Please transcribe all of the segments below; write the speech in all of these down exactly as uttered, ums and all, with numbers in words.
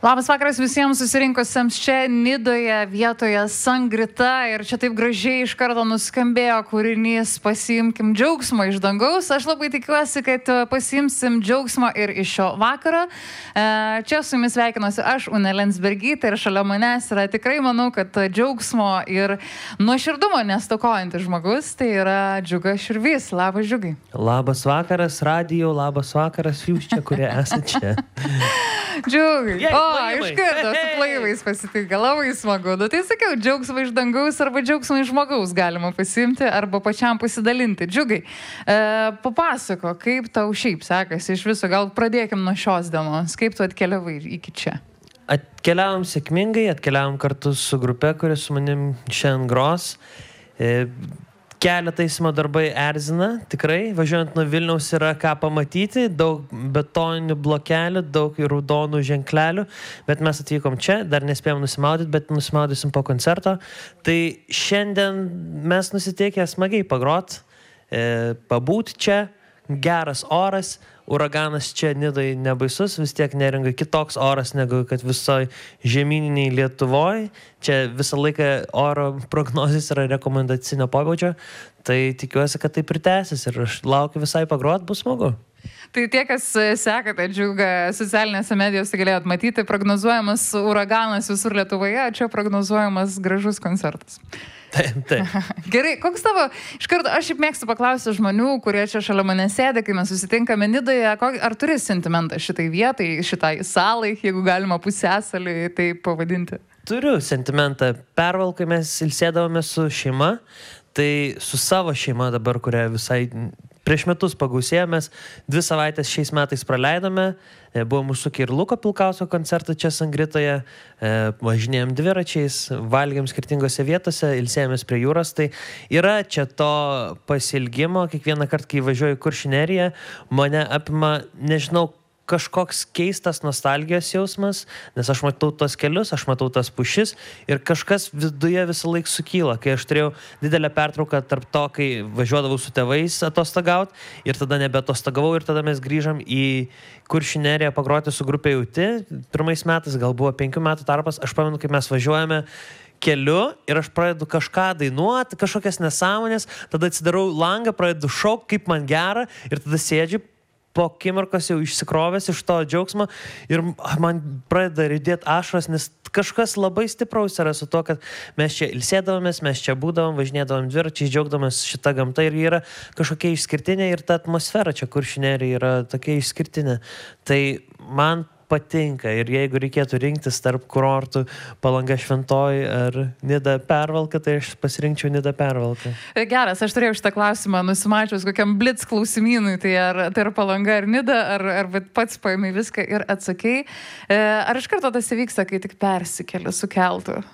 Labas vakaras visiems susirinkusiems čia Nidoje vietoje Sangrita ir čia taip gražiai iš karto nuskambėjo kūrinys Pasiimkim džiaugsmą iš dangaus. Aš labai tikiuosi, kad pasiimsim džiaugsmą ir iš šio vakaro. Čia su jumis sveikinuosi aš, Unė Lensbergytė, ir šalia manęs yra tikrai, manau, kad džiaugsmo ir nuoširdumo nestokojantis žmogus, tai yra Džiugas Širvys. Labas, Džiugai. Labas vakaras, radijo, labas vakaras jūs čia, kurie esate čia. Džiugai. Jei, O, plojimai. iš karto su plaivais pasitinka, labai smagu. Nu, tai sakiau, džiaugsmą iš dangaus arba džiaugsmą iš žmogaus galima pasiimti arba pačiam pasidalinti. Džiugai, e, papasako, kaip tau šiaip sekasi iš viso, gal pradėkim nuo šios dienos, kaip tu atkeliavai iki čia? Atkeliavom sėkmingai, atkeliavom kartu su grupe, kuri su manim šiandien gros. E, Keletą eismo darbai erzina, tikrai. Važiuojant nuo Vilniaus yra ką pamatyti, daug betoninių blokelių, daug raudonų ženklelių, bet mes atvykom čia, dar nespėjom nusimaudyti, bet nusimaudysim po koncerto. Tai šiandien mes nusiteikę smagiai pagrot, e, pabūt čia, geras oras, uraganas čia Nidoj nebaisus, vis tiek Neringai kitoks oras negu kad visoje žemyniniai Lietuvoje. Čia visą laiką oro prognozės yra rekomendacinio pobūdžio, tai tikiuosi, kad tai pritęsis ir aš laukiu visai pagrot, bus smagu. Tai tie, kas sekate Džiugą socialinėse medijose, galėjot matyti, prognozuojamas uraganas visur Lietuvoje, čia prognozuojamas gražus koncertas. Taip, taip. Gerai, koks tavo, iš karto, aš šiaip mėgstu paklausti žmonių, kurie čia šalia mane sėdė, kai mes susitinkame Nidoje, ar turi sentimentą šitai vietai, šitai salai, jeigu galima pusėsalį tai pavadinti? Turiu sentimentą. Pervalkai mes ilsėdavome su šeima, tai su savo šeima dabar, kurią visai prieš metus pagausėjomės, dvi savaitės šiais metais praleidome, buvo mūsų ir Luko Pilkausko koncertą čia Sangritoje, važinėjom dviračiais, valgėm skirtingose vietose, ilsėjomės prie jūros, tai yra čia to pasilgimo, kiekvieną kartą, kai važiuoju į Kuršių neriją, mane apima, nežinau, kažkoks keistas nostalgijos jausmas, nes aš matau tos kelius, aš matau tas pušis ir kažkas viduje visą laiką sukyla, kai aš turėjau didelę pertrauką tarp to, kai važiuodavau su tėvais atostogaut ir tada nebeatostogavau ir tada mes grįžom į Kuršių neriją pagroti su grupė Jauti. Pirmais metais, gal buvo penkių metų tarpas, aš pamenu, kai mes važiuojame keliu ir aš pradedu kažką dainuoti, kažkokias nesąmonės, tada atsidarau langą, pradedu šaukti, kaip man gera ir tada sėdžiu po akimirkos jau išsikrovęs iš to džiaugsmo ir man pradeda rydėti ašaros, nes kažkas labai stipraus yra su to, kad mes čia ilsėdavomės, mes čia būdavom, važinėdavom dviračiais, džiaugdavomės šitą gamtą ir yra kažkokia išskirtinė ir ta atmosfera čia Kuršių nerijoje yra tokia išskirtinė. Tai man patinka ir jeigu reikėtų rinktis tarp kurortų Palanga Šventoji ar Nida Pervalka, tai aš pasirinkčiau Nida Pervalka. Geras, aš turėjau šitą klausimą nusimačius kokiam blitz klausimynui, tai ar tai yra Palanga ar Nida, ar, ar pats paėmai viską ir atsakei. Ar iš karto tas įvyksta, kai tik persikeli su keltu?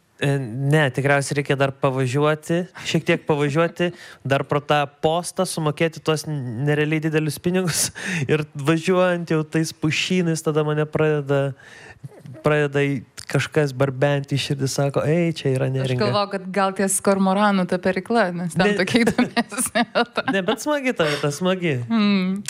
Ne, tikriausiai reikia dar pavažiuoti, šiek tiek pavažiuoti, dar pro tą postą sumokėti tuos nerealiai didelius pinigus ir važiuojant jau tais pušynais, tada mane pradeda, pradeda kažkas barbenti iš širdį, sako, ei, čia yra Neringa. Aš galvoju, kad gal ties kormoranų ta perikla, nes ten tokia įdomesnė. Ne, bet smagi ta vieta, smagi. Hmm.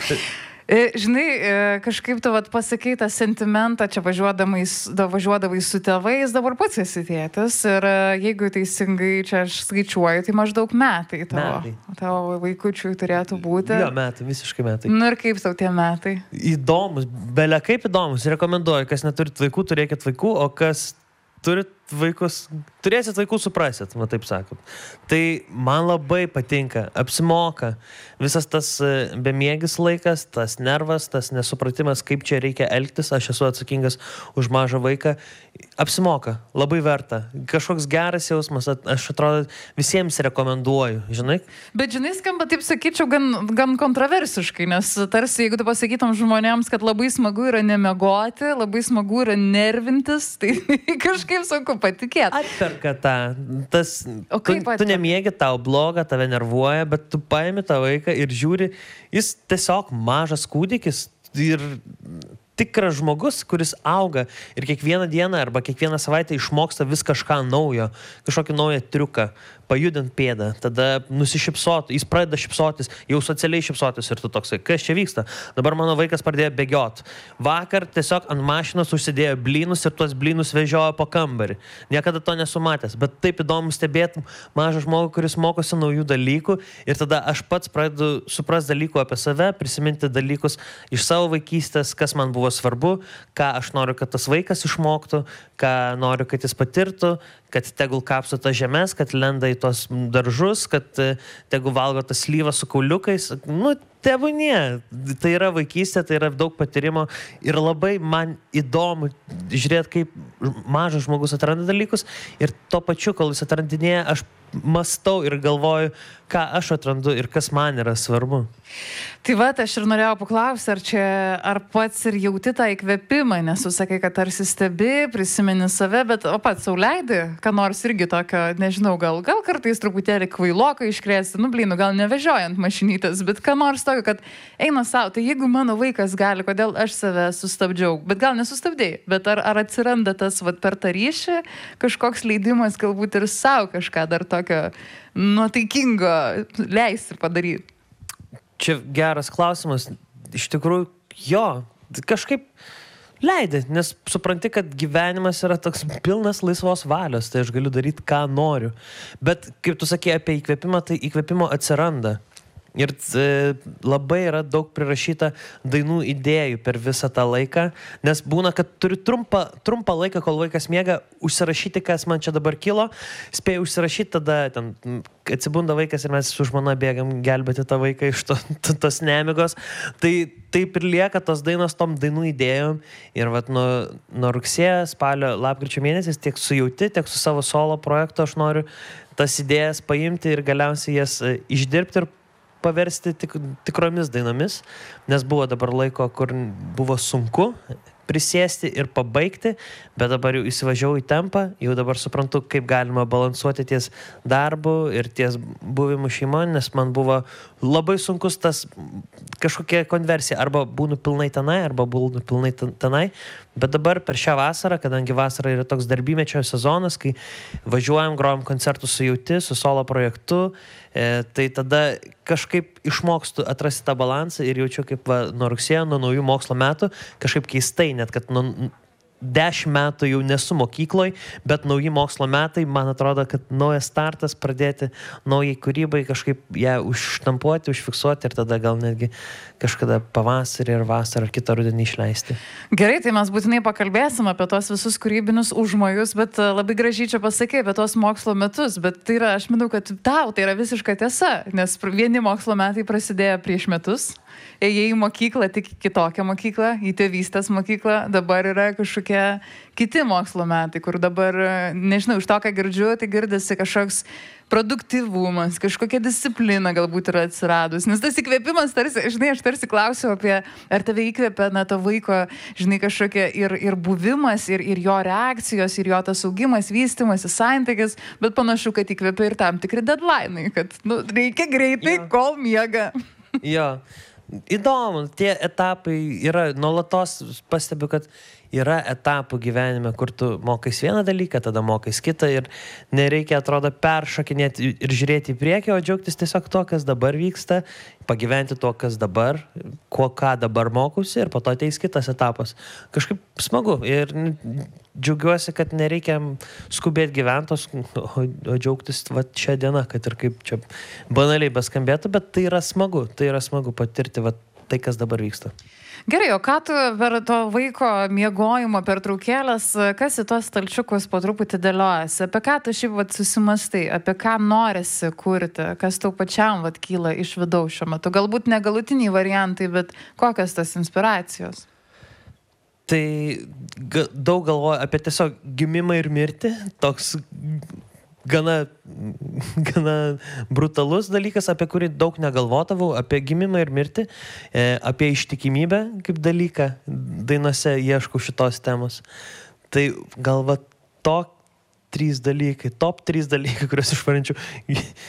Žinai, kažkaip tu vat pasakei tą sentimentą, čia važiuodavai su tėvais, dabar pats esi tėtis ir jeigu teisingai čia aš skaičiuoju, tai maždaug metai tavo, metai. Tavo vaikučiui turėtų būti. Jo, metai, visiškai metai. Nu ir kaip tau tie metai? Įdomus, belia kaip įdomus, rekomenduoju, kas neturit vaikų, turėkit vaikų, o kas turit vaikus, turėsit vaikų, suprasit, man taip sakot. Tai man labai patinka, apsimoka visas tas bemiegis laikas, tas nervas, tas nesupratimas, kaip čia reikia elgtis, aš esu atsakingas už mažą vaiką, apsimoka, labai verta. Kažkoks geras jausmas, aš atrodo visiems rekomenduoju, žinai? Bet žinai, skamba, taip sakyčiau, gan, gan kontroversiškai, nes tarsi, jeigu tu pasakytum žmonėms, kad labai smagu yra nemegoti, labai smagu yra nervintis, tai kažkaip sunku patikėti. Atperka tą. Tas, o kaip tu, tu nemiegi, tau bloga, tave nervuoja, bet tu paimi tą vaiką ir žiūri, jis tiesiog mažas kūdikis ir tikras žmogus, kuris auga ir kiekvieną dieną arba kiekvieną savaitę išmoksta vis kažką naujo, kažkokį naują triuką, pajudint pėdą, tada nusišypsoti, jis pradeda šypsotis, jau socialiai šypsotis ir tu toksai, kas čia vyksta? Dabar mano vaikas pradėjo bėgiot. Vakar tiesiog ant mašinos užsidėjo blynus ir tuos blynus vežiojo po kambarį. Niekada to nesu matęs, bet taip įdomu stebėti mažą žmogų, kuris mokosi naujų dalykų ir tada aš pats pradedu supras dalykų apie save, prisiminti dalykus iš savo vaikystės, kas man buvo svarbu, ką aš noriu, kad tas vaikas išmoktų, ką noriu, kad jis patirtų, kad tegul kapsto tas žemės, kad lenda į tos daržus, kad tegul valgo tas slyvą su kauliukais. Nu, tebūnie. Tai yra vaikystė, tai yra daug patyrimo ir labai man įdomu žiūrėti, kaip mažas žmogus atranda dalykus ir tuo pačiu, kol jis atrandinėja, aš mąstau ir galvoju, ką aš atrandu ir kas man yra svarbu. Tai va, aš ir norėjau paklausti, ar čia, ar pats ir jauti tą įkvėpimą, nes tu sakai, kad tarsi stebi, prisimeni save, bet o pats sau leidi, ką nors irgi tokio, nežinau, gal, gal kartais truputėlį kvailoką iškrėsti, nu blynų, gal nevežiojant mašinytės, bet ką nors tokio, kad eina savo, tai jeigu mano vaikas gali, kodėl aš save sustabdžiau, bet gal nesustabdėjai, bet ar, ar atsiranda tas vat, per tą ryšį kažkoks leidimas galbūt ir savo kažką dar tokio nuotaikingo leisti ir padaryti? Čia geras klausimas. Iš tikrųjų, jo, kažkaip leidi, nes supranti, kad gyvenimas yra toks pilnas laisvos valios, tai aš galiu daryti, ką noriu. Bet, kaip tu sakei apie įkvėpimą, tai įkvėpimo atsiranda. Ir e, labai yra daug prirašyta dainų idėjų per visą tą laiką, nes būna, kad turiu trumpą, trumpą laiką, kol vaikas miega, užsirašyti, kas man čia dabar kilo, spėjau užsirašyti, tada ten atsibunda vaikas ir mes su žmona bėgam gelbėti tą vaiką iš to, to, tos nemigos. Tai taip ir lieka tos dainos tom dainų idėjom ir vat nuo, nuo rugsėjo, spalio, lapkričio mėnesiais tiek su Jauti, tiek su savo solo projektu aš noriu tas idėjas paimti ir galiausiai jas išdirbti ir paversti tik, tikromis dainomis, nes buvo dabar laiko, kur buvo sunku prisėsti ir pabaigti, bet dabar jau įsivažiavau į tempą, jau dabar suprantu, kaip galima balansuoti ties darbu ir ties buvimu šeima, nes man buvo labai sunkus tas kažkokia konversija, arba būnu pilnai tenai, arba būnu pilnai tenai, bet dabar per šią vasarą, kadangi vasara yra toks darbymečio sezonas, kai važiuojam, grojam koncertus su Jauti, su solo projektu, e, tai tada kažkaip išmokstu atrasti tą balansą ir jaučiu, kaip va, nuo rugsėjo, nuo naujų mokslo metų, kažkaip keistai, net kad nuo dešimt metų jau nesu mokykloj, bet nauji mokslo metai, man atrodo, kad naujas startas, pradėti naujai kūrybai, kažkaip ją užštampuoti, užfiksuoti ir tada gal netgi kažkada pavasarį ir vasarą ar kitą rudenį išleisti. Gerai, tai mes būtinai pakalbėsim apie tos visus kūrybinius užmojus, bet labai gražiai čia pasakė apie tos mokslo metus, bet tai yra, aš manau, kad tau tai yra visiška tiesa, nes vieni mokslo metai prasidėjo prieš metus, ėjai į mokyklą, tik kitokią mokyklą, į tėvystės mokyklą, dabar yra kažkokie kiti mokslo metai, kur dabar, nežinau, iš to, ką girdžiu, tai girdisi kažkoks produktyvumas, kažkokia disciplina galbūt yra atsiradus. Nes tas įkvėpimas, tarsi, žinai, aš tarsi klausiau apie, ar tave įkvėpia, na, to vaiko, žinai, kažkokia ir, ir buvimas, ir, ir jo reakcijos, ir jo tas augimas, vystimas, santykis, bet panašu, kad įkvėpia ir tam tikri deadline'ai, kad, nu, reikia greitai, jo. Kol miega. Jo. Įdomu, tie etapai yra, nuolatos pastebiu, kad yra etapų gyvenime, kur tu mokais vieną dalyką, tada mokais kitą ir nereikia, atrodo, peršokinėti ir žiūrėti į priekį, o džiaugtis tiesiog to, kas dabar vyksta, pagyventi to, kas dabar, ko ką dabar mokausi ir po to ateis kitas etapas. Kažkaip smagu ir džiaugiuosi, kad nereikia skubėti gyventos, o, o džiaugtis va, šią dieną, kad ir kaip čia banaliai beskambėtų, bet tai yra smagu, tai yra smagu patirti va, tai, kas dabar vyksta. Gerai, o ką tu per to vaiko miegojimo pertraukėlės, kas į tos stalčiukus po truputį dėliojasi? Apie ką tu šiaip vat, susimastai, apie ką norisi kurti, kas tau pačiam vat, kyla iš vidaus šiuo metu? Galbūt negalutiniai variantai, bet kokios tas inspiracijos? Tai ga, daug galvoju apie tiesiog gimimą ir mirtį, toks gana, gana brutalus dalykas, apie kurį daug negalvodavau, apie gimimą ir mirtį, e, apie ištikimybę kaip dalyką, dainose ieškau šitos temos. Tai galva to trys dalykai, top trys dalykai, kuriuos išvarinčiau: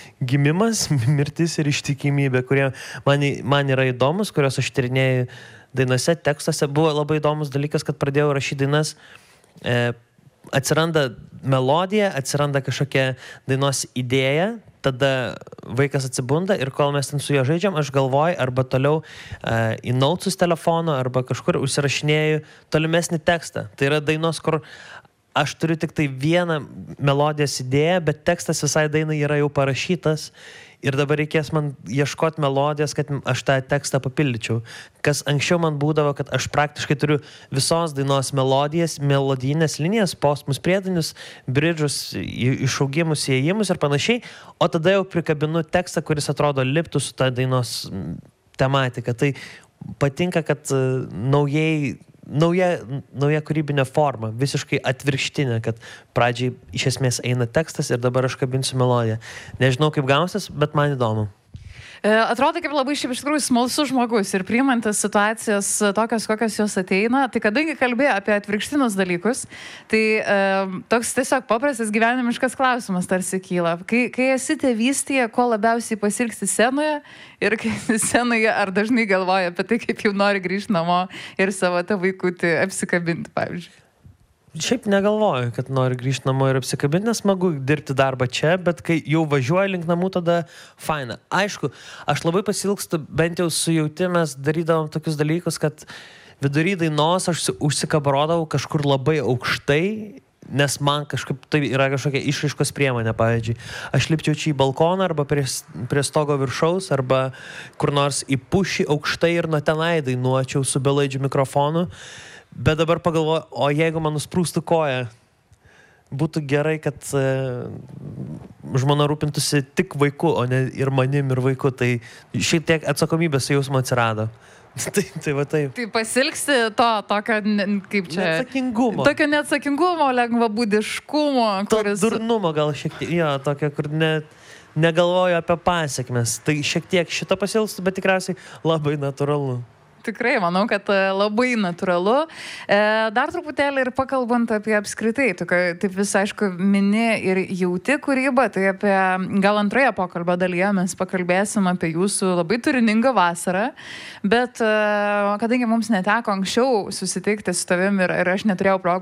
gimimas, mirtis ir ištikimybė, kurie man, man yra įdomus, kuriuos aš tyrinėju dainose, tekstuose. Buvo labai įdomus dalykas, kad pradėjau rašyti dainas, e, atsiranda melodija, atsiranda kažkokia dainos idėja, tada vaikas atsibunda ir kol mes ten su juo žaidžiam, aš galvoju arba toliau uh, į notesus telefono arba kažkur užsirašinėju tolimesnį tekstą. Tai yra dainos, kur aš turiu tik tai vieną melodijos idėją, bet tekstas visai dainai yra jau parašytas ir dabar reikės man ieškoti melodijos, kad aš tą tekstą papildyčiau. Kas anksčiau man būdavo, kad aš praktiškai turiu visos dainos melodijas, melodinės linijas, posmus, priedinius, bridžus, išaugimus, įėjimus ir panašiai, o tada jau prikabinu tekstą, kuris atrodo liptų su tą dainos tematika. Tai patinka, kad uh, naujai Nauja, nauja kūrybinė forma, visiškai atvirkštinė, kad pradžiai iš esmės eina tekstas ir dabar aš kabinsiu melodiją. Nežinau, kaip gausis, bet man įdomu. Atrodo kaip labai šiaip iš tikrųjų smalsus žmogus ir priimantis situacijas tokios, kokios jos ateina. Tai kadangi kalbėjo apie atvirkštinius dalykus, tai e, toks tiesiog paprastas gyvenimiškas klausimas tarsi kyla. Kai, kai esi tėvystėje, ko labiausiai pasilgsti scenoje ir kai scenoje, ar dažnai galvoja apie tai, kaip jau nori grįžti namo ir savo tą vaikutį apsikabinti, pavyzdžiui? Šiaip negalvoju, kad noriu grįžti namo ir apsikabinti, nes smagu dirbti darbą čia, bet kai jau važiuoju link namų, tada faina. Aišku, aš labai pasilgstu, bent jau su jauti mes darydavom tokius dalykus, kad vidury dainos aš užsikabrodavau kažkur labai aukštai, nes man kažkaip tai yra kažkokia išraiškos priemonė, pavyzdžiui. Aš lipčiau čia į balkoną arba prie, prie stogo viršaus arba kur nors į pušį aukštai ir nuo tenai dainuočiau su belaidžiu mikrofonu. Bet dabar pagalvoju, o jeigu man nusprūstų koją, būtų gerai, kad e, žmona rūpintųsi tik vaiku, o ne ir manim, ir vaiku. Tai šiek tiek atsakomybės jausmo atsirado. tai, tai va taip. Tai pasilgsti to, tokio, kaip čia... Neatsakingumo. Tokio neatsakingumo, lengvabūdiškumo. Kuris... To durnumo gal šiek tiek, jo, tokio, kur ne, negalvoju apie pasiekmes. Tai šiek tiek šito pasilgstu, bet tikriausiai labai natūralu. Tikrai, manau, kad labai natūralu. Dar truputėlį ir pakalbant apie apskritai, taip vis aišku mini ir jauti kūrybą, tai apie gal antroje pokalbio dalyje mes pakalbėsim apie jūsų labai turiningą vasarą, bet kadangi mums neteko anksčiau susitikti su tavim ir, ir aš neturėjau progos